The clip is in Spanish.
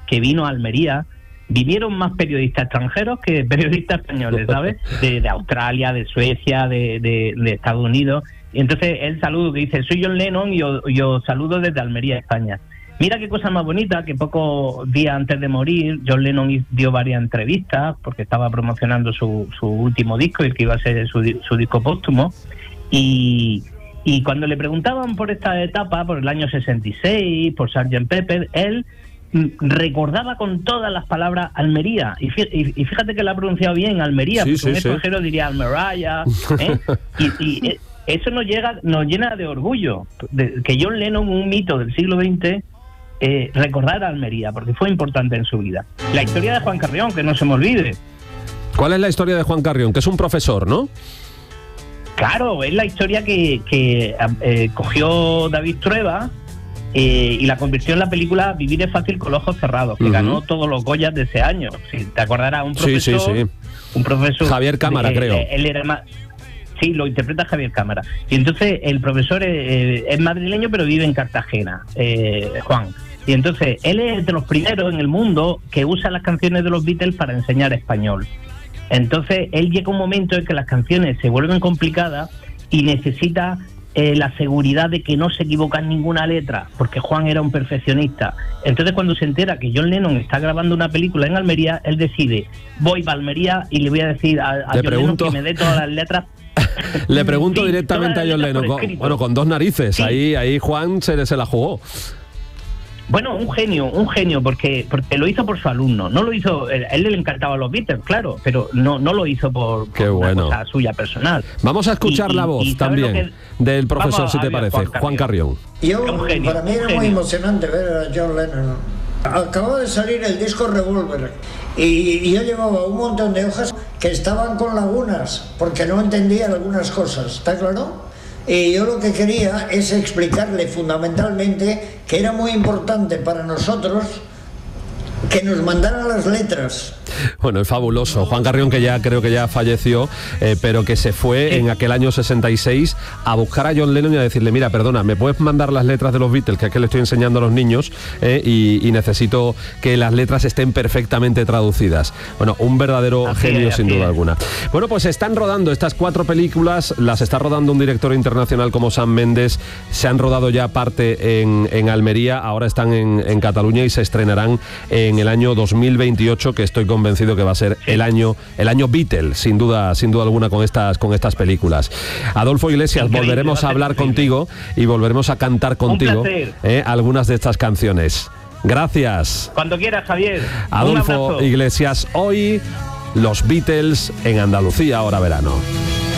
que vino a Almería, vinieron más periodistas extranjeros que periodistas españoles, ¿sabes? De Australia, de Suecia, de Estados Unidos. Y entonces él saludo que dice, soy John Lennon y yo saludo desde Almería, España. Mira qué cosa más bonita, que pocos días antes de morir, John Lennon dio varias entrevistas porque estaba promocionando su último disco, el que iba a ser su disco póstumo, y cuando le preguntaban por esta etapa, por el año 66, por Sgt. Pepper, él recordaba con todas las palabras Almería, y fíjate que la ha pronunciado bien, Almería, sí, porque sí, un extranjero diría Almería, y eso nos llena de orgullo, que John Lennon, un mito del siglo XX, recordar a Almería, porque fue importante en su vida. La historia de Juan Carrión, que no se me olvide. ¿Cuál es la historia de Juan Carrión? Que es un profesor, ¿no? Claro, es la historia que cogió David Trueba y la convirtió en la película Vivir es fácil con los ojos cerrados, que ganó todos los Goyas de ese año. Si te acordarás, un profesor... Sí. Un profesor... Javier Cámara, creo. Él era más... Sí, lo interpreta Javier Cámara. Y entonces el profesor es madrileño, pero vive en Cartagena, Juan. Y entonces él es de los primeros en el mundo que usa las canciones de los Beatles para enseñar español. Entonces él llega un momento en que las canciones se vuelven complicadas y necesita la seguridad de que no se equivoca en ninguna letra, porque Juan era un perfeccionista. Entonces cuando se entera que John Lennon está grabando una película en Almería, él decide, voy para Almería y le voy a decir a John Lennon que me dé todas las letras. Le pregunto directamente a John Lennon, con dos narices, sí. ahí Juan se la jugó. Bueno, un genio, porque lo hizo por su alumno, no lo hizo, a él le encantaban los Beatles, claro, pero no lo hizo por una cosa suya personal. Vamos a escuchar la voz también del profesor, si te parece, Juan Carrión. Para mí era muy emocionante ver a John Lennon. Acababa de salir el disco Revolver y yo llevaba un montón de hojas que estaban con lagunas porque no entendía algunas cosas, ¿está claro? Y yo lo que quería es explicarle fundamentalmente que era muy importante para nosotros que nos mandaran las letras. Bueno, es fabuloso. Juan Carrión, que ya creo que ya falleció, pero que se fue en aquel año 66 a buscar a John Lennon y a decirle, mira, perdona, ¿me puedes mandar las letras de los Beatles? Que es que le estoy enseñando a los niños y necesito que las letras estén perfectamente traducidas. Bueno, un verdadero genio, sin duda alguna. Bueno, pues están rodando estas 4 películas, las está rodando un director internacional como Sam Mendes, se han rodado ya parte en Almería, ahora están en Cataluña y se estrenarán en el año 2028, que estoy convencido que va a ser el año Beatle, sin duda alguna, con estas películas. Adolfo Iglesias, increíble, volveremos a hablar contigo y volveremos a cantar contigo algunas de estas canciones. Gracias. Cuando quieras, Javier. Adolfo Iglesias, hoy los Beatles en Andalucía, ahora verano.